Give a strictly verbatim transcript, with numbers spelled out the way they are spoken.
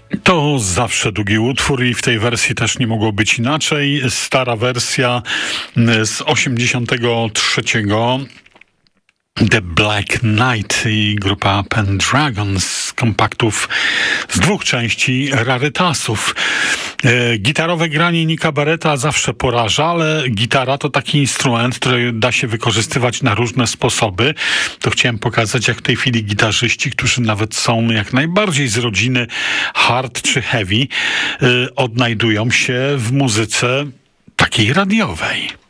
To zawsze długi utwór i w tej wersji też nie mogło być inaczej. Stara wersja z osiemdziesiątego trzeciego. The Black Knight i grupa Pendragon z kompaktów z dwóch części rarytasów. E, gitarowe granie Nicka Barretta zawsze poraża, ale gitara to taki instrument, który da się wykorzystywać na różne sposoby. To chciałem pokazać, jak w tej chwili gitarzyści, którzy nawet są jak najbardziej z rodziny hard czy heavy, e, odnajdują się w muzyce takiej radiowej.